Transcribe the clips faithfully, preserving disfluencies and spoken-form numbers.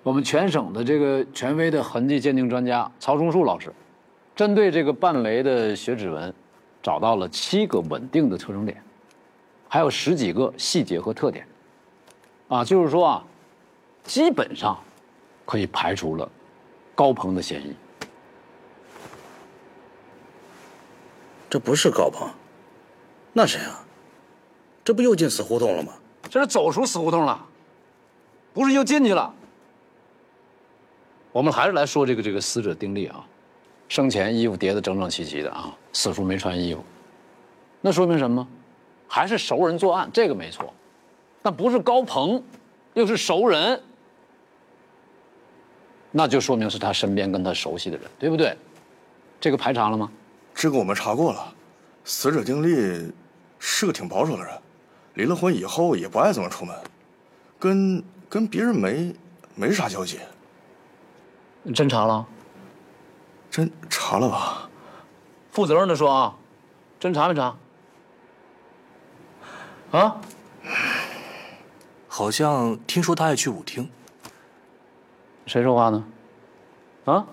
我们全省的这个权威的痕迹鉴定专家曹崇树老师，针对这个半雷的血指纹，找到了七个稳定的特征点，还有十几个细节和特点。啊，就是说啊，基本上可以排除了高鹏的嫌疑。 这不是高鹏，那谁啊？这不又进死胡同了吗？ 这是走出死胡同了，不是又进去了。我们还是来说这个这个死者丁力啊，生前衣服叠得整整齐齐的啊，死处没穿衣服，那说明什么？还是熟人作案，这个没错，但不是高鹏，又是熟人，那就说明是他身边跟他熟悉的人，对不对？这个排查了吗？ 这个我们查过了，死者丁力是个挺保守的人，离了婚以后也不爱怎么出门，跟跟别人没没啥交集。 真查了？ 真查了吧？ 负责任的说啊，真查没查？啊？ 好像听说他爱去舞厅。 谁说话呢？啊？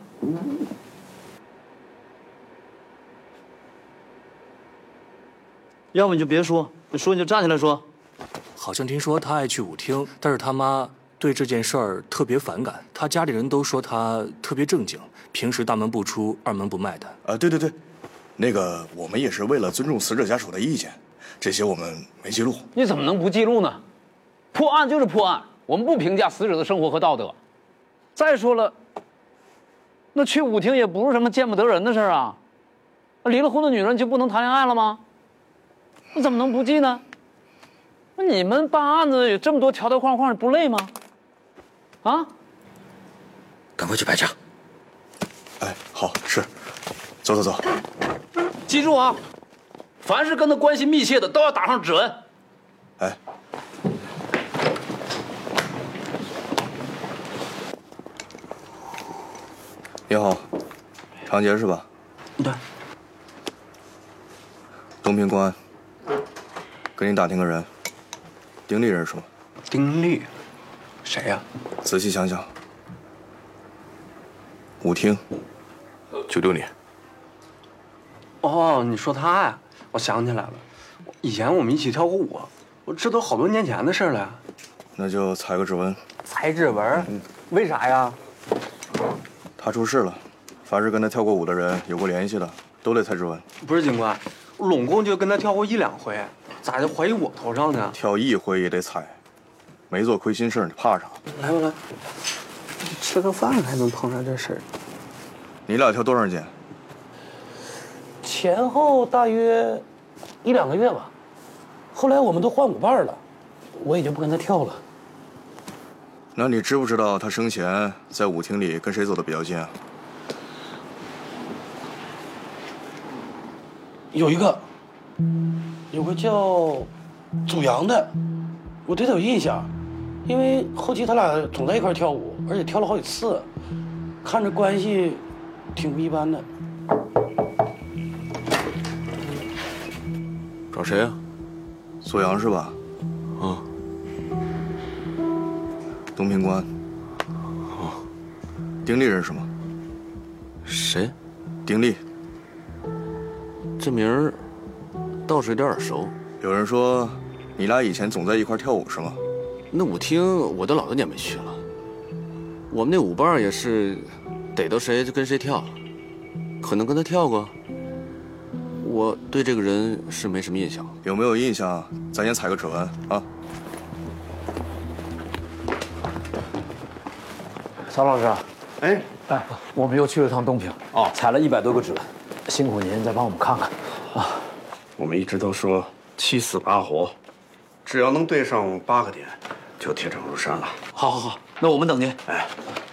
要不你就别说，你说你就站起来说。 好像听说他爱去舞厅，但是他妈对这件事儿特别反感，他家里人都说他特别正经，平时大门不出二门不迈的。 啊，对对对，那个我们也是为了尊重死者家属的意见，这些我们没记录。 你怎么能不记录呢？破案就是破案，我们不评价死者的生活和道德。再说了，那去舞厅也不是什么见不得人的事儿啊。离了婚的女人就不能谈恋爱了吗？那怎么能不记呢？那你们办案子有这么多条条框框，不累吗？啊？ 赶快去排查。 哎，好，是，走走走。 记住啊，凡是跟他关系密切的都要打上指纹。 哎。你好，长杰是吧？ 对。 东平公安，给你打听个人，丁力认识吗？ 丁力，谁呀？ 仔细想想。舞厅，九六年。 哦，你说他呀？我想起来了，以前我们一起跳过舞，我这都好多年前的事了呀。 那就采个指纹。 采指纹？嗯、为啥呀？ 他出事了，凡是跟他跳过舞的人有过联系的，都得采指纹。 不是警官，拢共就跟他跳过一两回，咋就怀疑我头上呢？ 跳一回也得采，没做亏心事，你怕啥？ 来吧来，吃个饭还能碰上这事儿？ 你俩跳多长时间？ 前后大约一两个月吧。后来我们都换舞伴了，我也就不跟他跳了。 那你知不知道他生前在舞厅里跟谁走的比较近啊？ 有一个，有个叫祖阳的，我对他有印象，因为后期他俩总在一块跳舞，而且跳了好几次，看着关系挺不一般的。 找谁啊？苏阳是吧？ 啊。 东平关。 哦。 丁力认识吗？ 谁？ 丁力。 这名儿倒是有点耳熟。 有人说你俩以前总在一块跳舞是吗？ 那舞厅我都老多年没去了。我们那舞伴也是逮到谁就跟谁跳，可能跟他跳过。我对这个人是没什么印象。 有没有印象？咱先采个指纹啊。 曹老师， 哎哎，我们又去了趟东平，哦，采了一百多个指纹，辛苦您再帮我们看看啊。 我们一直都说七死八活，只要能对上八个点，就铁证如山了。 好好好，那我们等您。 哎。